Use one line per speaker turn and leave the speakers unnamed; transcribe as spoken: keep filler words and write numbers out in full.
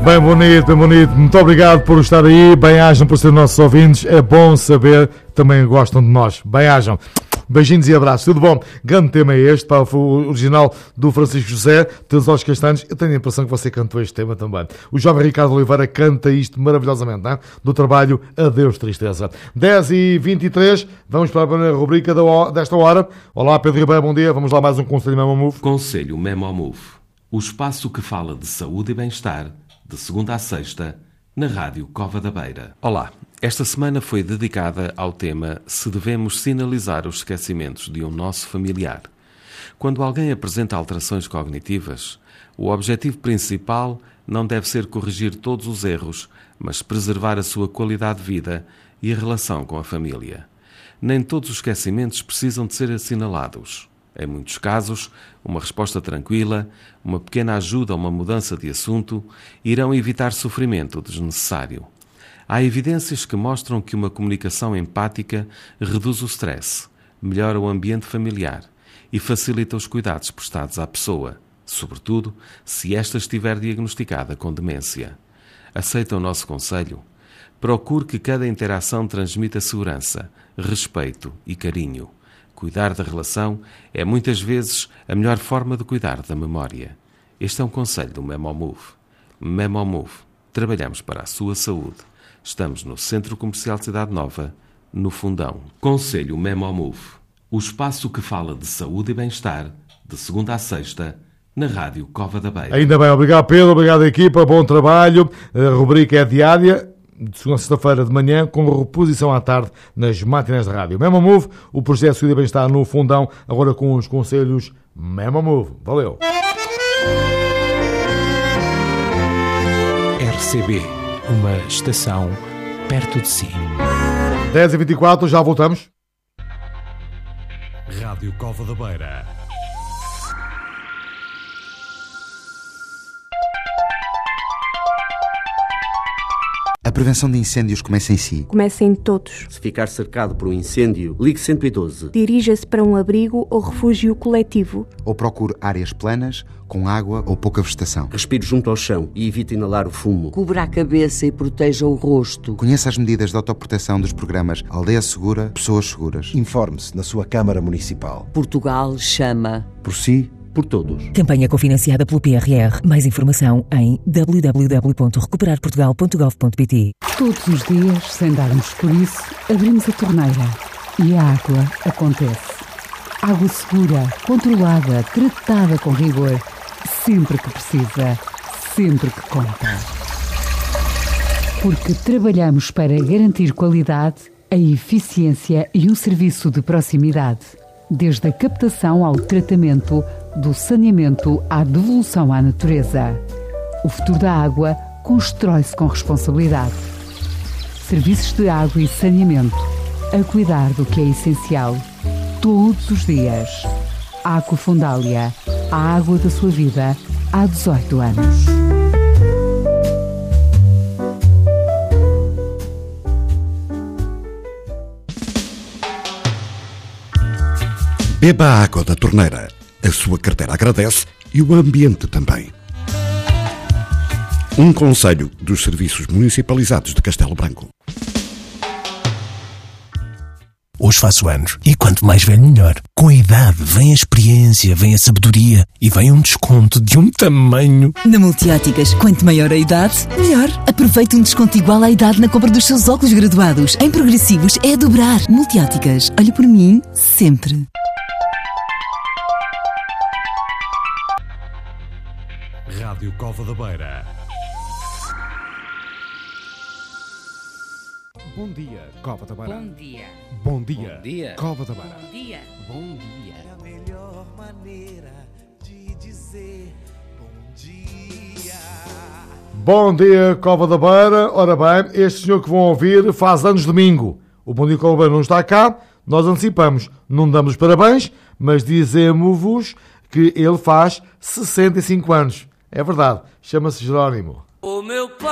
Bem bonito, bem bonito. Muito obrigado por estar aí. Bem-ajam por ser nossos ouvintes. É bom saber que também gostam de nós. Bem-ajam. Beijinhos e abraços. Tudo bom? Grande tema é este, pá, foi o original do Francisco José, Teus Olhos Castanhos. Eu tenho a impressão que você cantou este tema também. O jovem Ricardo Oliveira canta isto maravilhosamente, não é? Do trabalho Adeus Tristeza. dez e vinte e três, vamos para a primeira rubrica desta hora. Olá, Pedro Ribeiro, bom dia. Vamos lá mais um Conselho Memo Move.
Conselho Memo Move. O espaço que fala de saúde e bem-estar, de segunda a sexta, na Rádio Cova da Beira. Olá, esta semana foi dedicada ao tema se devemos sinalizar os esquecimentos de um nosso familiar. Quando alguém apresenta alterações cognitivas, o objetivo principal não deve ser corrigir todos os erros, mas preservar a sua qualidade de vida e a relação com a família. Nem todos os esquecimentos precisam de ser assinalados. Em muitos casos, uma resposta tranquila, uma pequena ajuda a uma mudança de assunto, irão evitar sofrimento desnecessário. Há evidências que mostram que uma comunicação empática reduz o stress, melhora o ambiente familiar e facilita os cuidados prestados à pessoa, sobretudo se esta estiver diagnosticada com demência. Aceita o nosso conselho? Procure que cada interação transmita segurança, respeito e carinho. Cuidar da relação é muitas vezes a melhor forma de cuidar da memória. Este é um conselho do Memo Move. Memo Move. Trabalhamos para a sua saúde. Estamos no Centro Comercial Cidade Nova, no Fundão. Conselho Memo Move. O espaço que fala de saúde e bem-estar, de segunda a sexta, na Rádio Cova da Beira.
Ainda bem, obrigado Pedro, obrigado equipa, bom trabalho. A rubrica é diária, de segunda a sexta-feira de manhã, com reposição à tarde nas matinés de rádio. Memo Move, o projeto de saúde e bem-estar no Fundão, agora com os conselhos Memo Move. Valeu!
R C B, uma estação perto de si.
dez e vinte e quatro, já voltamos.
Rádio Cova da Beira.
A prevenção de incêndios começa em si.
Começa em todos.
Se ficar cercado por um incêndio, ligue cento e doze.
Dirija-se para um abrigo ou refúgio coletivo.
Ou procure áreas planas, com água ou pouca vegetação.
Respire junto ao chão e evite inalar o fumo.
Cubra a cabeça e proteja o rosto.
Conheça as medidas de autoproteção dos programas Aldeia Segura, Pessoas Seguras.
Informe-se na sua Câmara Municipal.
Portugal chama.
Por si,
por todos.
Campanha cofinanciada pelo P R R. Mais informação em w w w ponto recuperar portugal ponto gov ponto p t.
Todos os dias, sem darmos por isso, abrimos a torneira e a água acontece. Água segura, controlada, tratada com rigor. Sempre que precisa, sempre que conta. Porque trabalhamos para garantir qualidade, a eficiência e um serviço de proximidade. Desde a captação ao tratamento, do saneamento à devolução à natureza. O futuro da água constrói-se com responsabilidade. Serviços de água e saneamento, a cuidar do que é essencial, todos os dias. Água Fundália, a água da sua vida, há dezoito anos.
Beba a água da torneira. A sua carteira agradece e o ambiente também. Um conselho dos Serviços Municipalizados de Castelo Branco.
Hoje faço anos e quanto mais velho melhor. Com a idade vem a experiência, vem a sabedoria e vem um desconto de um tamanho.
Na Multióticas, quanto maior a idade, melhor. Aproveite um desconto igual à idade na compra dos seus óculos graduados. Em progressivos é a dobrar. Multióticas, olhe por mim sempre.
Rádio Cova da Beira.
Bom dia, Cova da Beira.
Bom dia.
Bom dia.
Bom dia.
Cova da Beira.
Bom dia.
Bom dia. É a melhor maneira de dizer bom dia.
Bom dia, Cova da Beira. Ora bem, este senhor que vão ouvir faz anos domingo. O Bom Dia Cova da Beira não está cá, nós antecipamos. Não damos os parabéns, mas dizemos-vos que ele faz sessenta e cinco anos. É verdade, chama-se Jerónimo.
O meu pai